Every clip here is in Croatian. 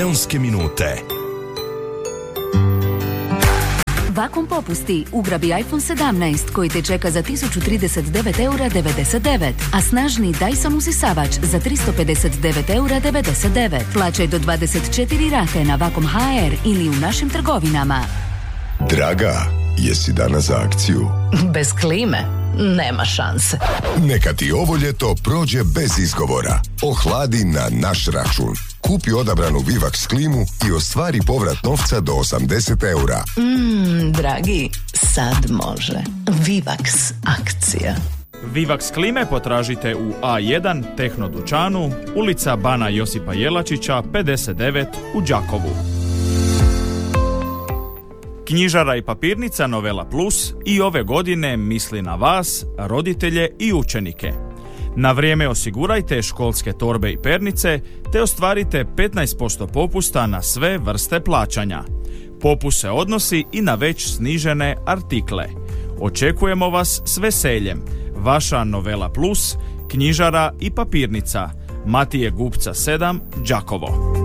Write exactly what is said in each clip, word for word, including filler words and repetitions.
Neonske minute. Vakum popusti. Ugrabi iPhone sedamnaest koji te čeka za tisuću trideset devet eura devedeset devet, a snažni Dyson usisavač za tristo pedeset devet eura devedeset devet. Plaćaj do dvadeset četiri rate na Vakum ha er ili u našim trgovinama. Draga, jesi danas za akciju? Bez klime nema šanse. Neka ti ovo ljeto prođe bez izgovora. Ohladi na naš račun. Kupi odabranu Vivax klimu i ostvari povrat novca do osamdeset eura. Mmm, dragi, sad može. Vivax akcija. Vivax klime potražite u A jedan Tehno dućanu, ulica Bana Josipa Jelačića, pedeset devet u Đakovu. Knjižara i papirnica Novela Plus i ove godine misli na vas, roditelje i učenike. Na vrijeme osigurajte školske torbe i pernice te ostvarite petnaest posto popusta na sve vrste plaćanja. Popust se odnosi i na već snižene artikle. Očekujemo vas s veseljem. Vaša Novela Plus, knjižara i papirnica. Matije Gupca sedam, Đakovo.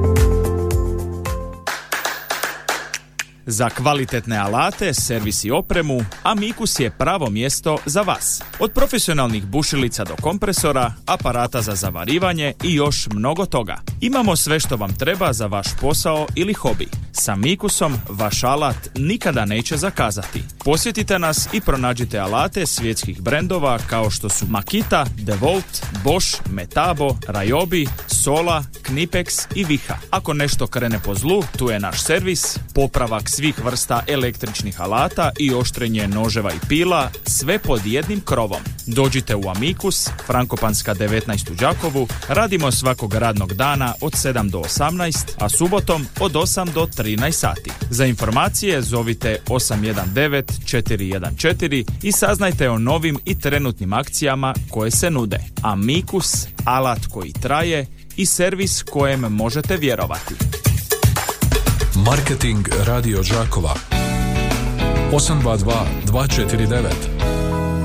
Za kvalitetne alate, servis i opremu, Amicus je pravo mjesto za vas. Od profesionalnih bušilica do kompresora, aparata za zavarivanje i još mnogo toga. Imamo sve što vam treba za vaš posao ili hobi. S Amicusom vaš alat nikada neće zakazati. Posjetite nas i pronađite alate svjetskih brendova kao što su Makita, DeWalt, Bosch, Metabo, Ryobi, Sola, Knipex i Viha. Ako nešto krene po zlu, tu je naš servis, popravak svih vrsta električnih alata i oštrenje noževa i pila, sve pod jednim krovom. Dođite u Amicus, Frankopanska devetnaest u Đakovu, radimo svakog radnog dana od sedam do osamnaest, a subotom od osam do trinaest sati. Za informacije zovite osam jedan devet četiri jedan četiri i saznajte o novim i trenutnim akcijama koje se nude. Amicus, alat koji traje i servis kojem možete vjerovati. Marketing Radio Đakova osam dva dva dva četiri devet